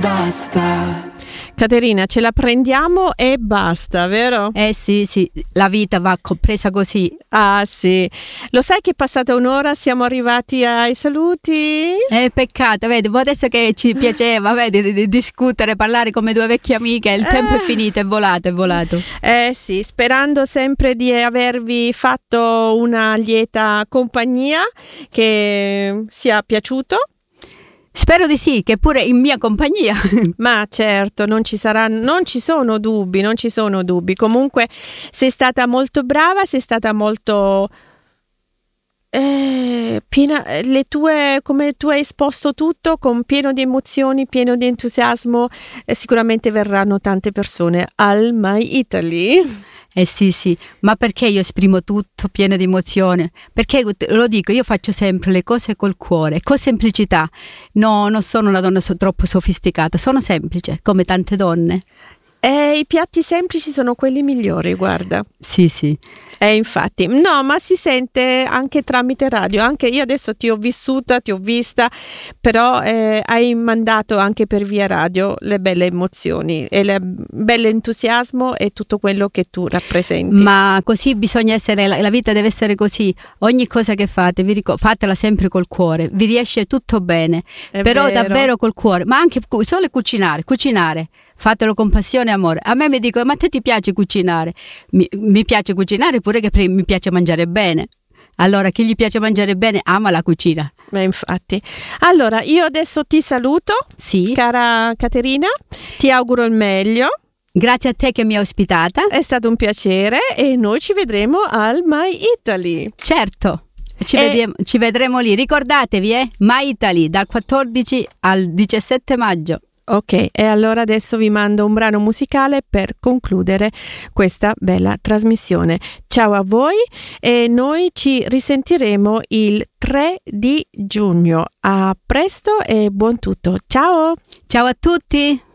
basta. Caterina, ce la prendiamo e basta, vero? Sì, la vita va presa così. Ah sì, lo sai che è passata un'ora, siamo arrivati ai saluti? Peccato, vedi, adesso che ci piaceva, vedi, di discutere, parlare come due vecchie amiche, il tempo è finito, è volato. Sì, sperando sempre di avervi fatto una lieta compagnia, che sia piaciuto. Spero di sì, che pure in mia compagnia. Ma certo, non ci sono dubbi. Comunque sei stata molto brava, sei stata molto piena, come tu hai esposto tutto con pieno di emozioni, pieno di entusiasmo, sicuramente verranno tante persone al My Italy. Sì, ma perché io esprimo tutto pieno di emozione? Perché lo dico, io faccio sempre le cose col cuore, con semplicità. No, non sono una donna troppo sofisticata, sono semplice, come tante donne. I piatti semplici sono quelli migliori, guarda. Sì. Infatti, no, ma si sente anche tramite radio, anche io adesso ti ho vissuta, ti ho vista, però hai mandato anche per via radio le belle emozioni e il bello entusiasmo e tutto quello che tu rappresenti. Ma così bisogna essere, la vita deve essere così, ogni cosa che fate, fatela sempre col cuore, vi riesce tutto bene, però vero. Davvero col cuore, ma anche solo cucinare. Fatelo con passione e amore. A me mi dicono, ma a te ti piace cucinare? Mi piace cucinare pure che mi piace mangiare bene. Allora, chi gli piace mangiare bene ama la cucina. Ma infatti. Allora, io adesso ti saluto, sì, cara Caterina, ti auguro il meglio. Grazie a te che mi hai ospitata. È stato un piacere e noi ci vedremo al My Italy. Certo. Ci vedremo lì. Ricordatevi, My Italy dal 14 al 17 maggio. Ok, e allora adesso vi mando un brano musicale per concludere questa bella trasmissione. Ciao a voi e noi ci risentiremo il 3 di giugno. A presto e buon tutto. Ciao! Ciao a tutti!